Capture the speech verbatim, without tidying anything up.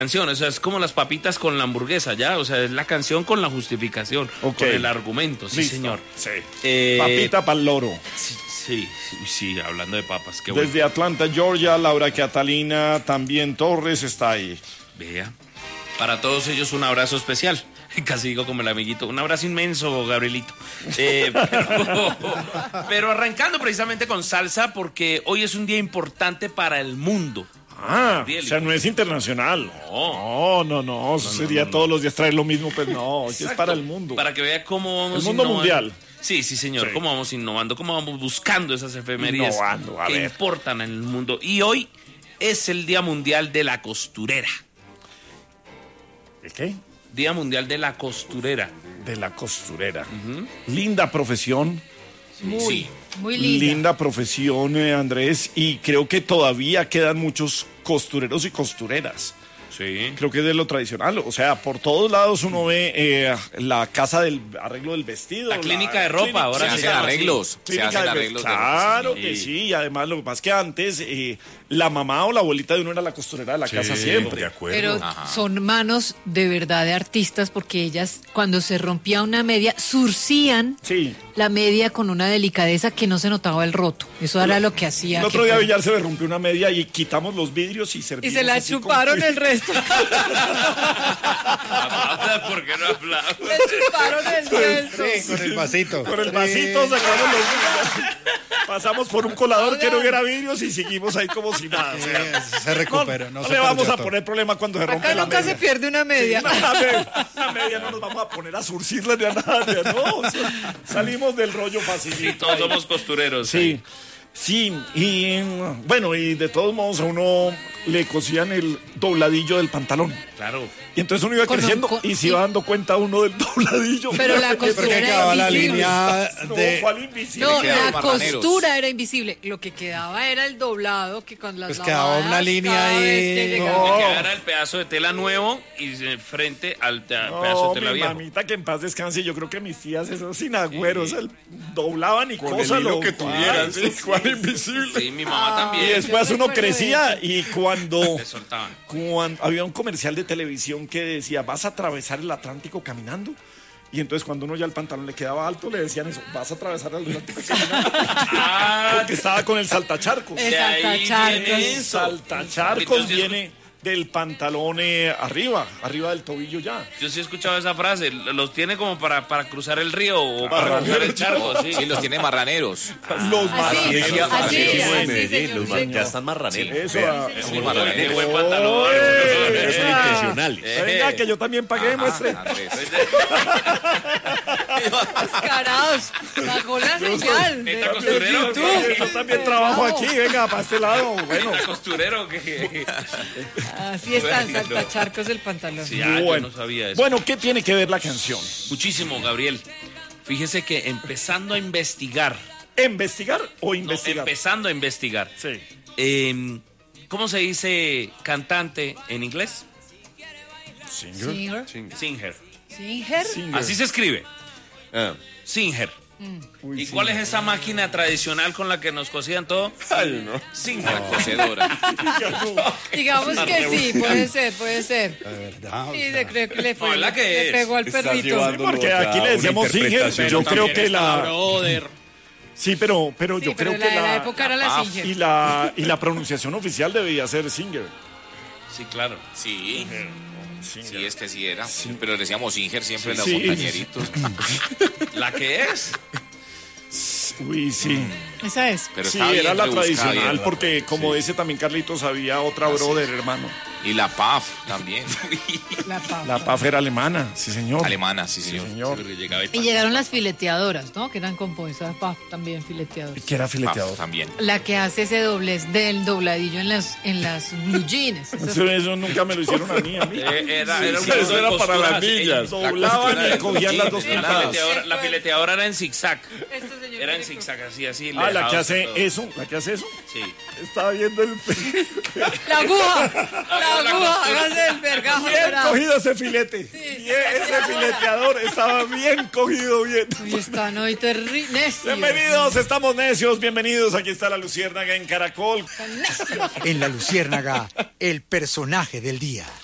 canción, o sea, es como las papitas con la hamburguesa, ¿ya? O sea, es la canción con la justificación, okay. con el argumento, sí, Listo. señor. Sí. Eh, Papita pa'l loro. Sí, sí, sí, sí, hablando de papas, qué Desde bueno. Atlanta, Georgia, Laura Catalina también Torres está ahí. Vea, para todos ellos un abrazo especial. Casi digo como el amiguito, un abrazo inmenso, Gabrielito. Eh, pero, pero arrancando precisamente con salsa, porque hoy es un día importante para el mundo. Ah, Gabriel, o sea, no es internacional. No. No, no, no. Eso No, no, sería no, no. todos los días traer lo mismo, pues no. Es para el mundo. Para que vea cómo vamos El mundo innovando. mundial. Sí, sí, señor. Sí. Cómo vamos innovando, cómo vamos buscando esas efemérides Innovando, a que ver. importan en el mundo. Y hoy es el Día Mundial de la Costurera. ¿De qué? Día Mundial de la Costurera. De la costurera. Uh-huh. Linda profesión. Muy, Sí. muy linda. Linda profesión, eh, Andrés. Y creo que todavía quedan muchos costureros y costureras. Sí. Creo que es de lo tradicional. O sea, por todos lados uno ve eh, la casa del arreglo del vestido. La clínica de ropa, clínica- ahora Se sí hacen se llama así. arreglos, se Clínica hacen de- arreglos. de ropa. Claro Sí. que sí. Y además lo que pasa es que antes eh, la mamá o la abuelita de uno era la costurera de la casa siempre. De acuerdo. Pero Ajá. son manos de verdad de artistas porque ellas cuando se rompía una media surcían Sí. la media con una delicadeza que no se notaba el roto. Eso era lo que hacía. El que otro día fuera- Villar se le rompió una media y quitamos los vidrios y servimos Y se la así con chuparon cuidado. el resto. Aplauda, ¿por qué no aplauda? Le chuparon el resto. Sí, con el vasito. Con el vasito sacamos los vidrios. Pasamos por un colador que no hubiera vidrios y seguimos ahí como si nada. O sea, Sí, se recupera. no, No, no se le vamos perdió a todo. poner problema cuando se rompe Acá la nunca media. se pierde una media. Una media, una media no nos vamos a poner a surcirla ni a nada, ni a- no. O sea, salimos del rollo Sí, facilito. todos ahí. somos costureros. Sí, sí, y mm, bueno, y de todos modos a uno le cosían el dobladillo del pantalón. Claro. Y entonces uno iba Con un- creciendo con- y se sí. iba dando cuenta uno del dobladillo. Pero la Porque costura era quedaba la invisible. línea No, de... ¿cuál invisible? No, quedaban la marraneros. costura era invisible. Lo que quedaba era el doblado que con las Pues quedaba lavadas, una línea cada ahí. vez que llegaba- No. Que quedara el pedazo de tela nuevo y de frente al te- pedazo No, de tela mi viejo. mamita que en paz descanse, yo creo que mis tías eso sin agüero, o sea, el- doblaban y Con el cosas hilo lo que tuvieran, sí, sí. cuál invisible. Sí, mi mamá Y también. después Yo uno recuerdo crecía eso. y cuando, Le soltaban. cuando había un comercial de televisión que decía, vas a atravesar el Atlántico caminando. Y entonces cuando uno ya el pantalón le quedaba alto, le decían eso, vas a atravesar el Atlántico caminando. Ah, Porque estaba con el saltacharcos. El de ahí saltacharcos. viene eso. Saltacharcos Entonces, viene del pantalón eh, arriba, arriba del tobillo ya. Yo sí he escuchado esa frase. Los tiene como para, para cruzar el río o para Para cruzar el cruzar charco, sí. Sí, los tiene marraneros. Los Así, marraneros. decía así marraneros era, de así, Medellín, señor, los señor. mar- ya están marraneros. Eso, Vean, ah, Es Sí, un marranero. qué buen pantalón. Oye, son esa. intencionales. Venga, que yo también pagué, muestre. Ajá, Andrés. Descarados. Bajó la señal. de- ¿Está de costurero? YouTube. Yo, yo también trabajo aquí, venga, para este lado. Bueno, ¿Está costurero? que Así están, Bueno. saltacharcos del pantalón. Sí, ah, yo bueno. no sabía eso. Bueno, ¿qué tiene que ver la canción? Muchísimo, Gabriel. Fíjese que empezando a investigar, ¿Investigar o no, investigar? empezando a investigar, Sí. eh, ¿cómo se dice cantante en inglés? Singer. Singer. Singer. Singer. Así se escribe, Ah. Singer. Uy, ¿Y sí. cuál es esa máquina tradicional con la que nos cosían todo? Ay, no. Singer. Cocedora. Digamos que sí, puede ser, puede ser. La verdad. o Sí, sea, le creo que le fue. No, ¿la que le es? pegó al Estás perrito. llevando- Porque aquí le decíamos Una Singer, interpretación. yo creo También que está la... Brother. Sí, pero, pero Sí, yo pero creo la que de la la... época era la la Singer. Y la, y la pronunciación oficial debía ser Singer. Sí, claro. Sí, Singer. sí, es que sí era. Pero decíamos Singer siempre en los Sí. montañeritos. ¿La que es? Uy, sí. Esa es. Pero Sí, estaba bien era la rebuscada, tradicional, bien. porque como Sí. dice también Carlitos, había otra brother, hermano. Y la P A F también. La papa. La P A F era alemana, sí, señor. Alemana, sí, señor. Señor. Porque llegaba y Y llegaron las fileteadoras, ¿no? Que eran compuestas P A F también fileteadoras. Que era P A F fileteador. también. La que hace ese doblez del dobladillo en las en las blue jeans. Esas- Eso, eso nunca me lo hicieron a mí, a mí. Eh, era, era un Sí, mundo eso de era para costuras, las eh, niñas. Doblaban costura y de cogían las dos jeans, La puntadas. fileteadora, la fileteadora era en zigzag. Esto, señor, Era en mire, zigzag, así, así. le Ah, la que dejaba hace todo. eso, la que hace eso. Sí. Estaba viendo el... La aguja, la La aguja, costura. hágase el vergajo. Bien dorado. cogido ese filete. Bien, ese fileteador estaba bien cogido, bien. Uy, están hoy terribles. Bienvenidos, estamos necios, bienvenidos. Aquí está la Luciérnaga en Caracol. En La Luciérnaga, el personaje del día.